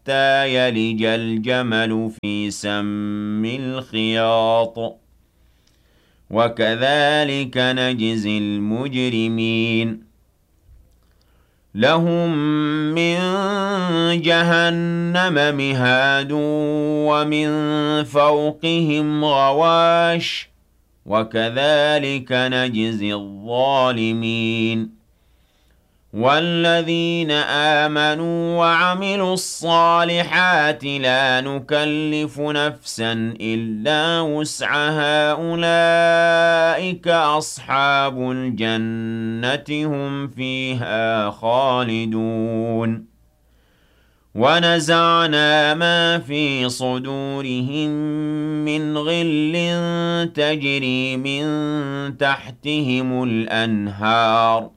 حتى يلج الجمل في سم الخياط وكذلك نجزي المجرمين لهم من جهنم مهاد ومن فوقهم غواش وكذلك نجزي الظالمين والذين آمنوا وعملوا الصالحات لا نكلف نفسا إلا وسعها أولئك أصحاب الجنة هم فيها خالدون ونزعنا ما في صدورهم من غل تجري من تحتهم الأنهار